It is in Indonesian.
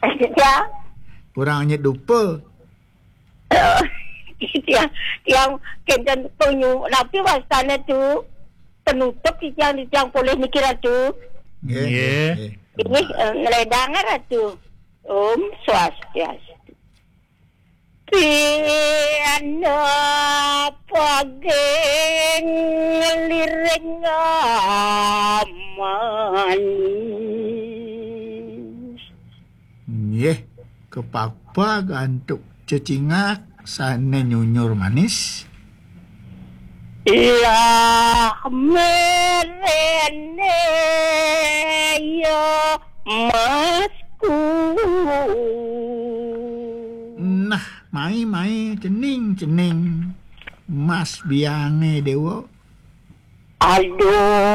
Ya. Kurang nyet dupa. Yang kencan punyu tapi wasana tu penutup yang boleh mikir tu. Nggih. Ini ngeledangan tu. Om Swastiastu. Piano pageng liring manis. Nggih, kepapa gantuk cecingak sana nyunyur manis. Lah merene yo masku. Nah, mai cening mas biange dewa. Aduh.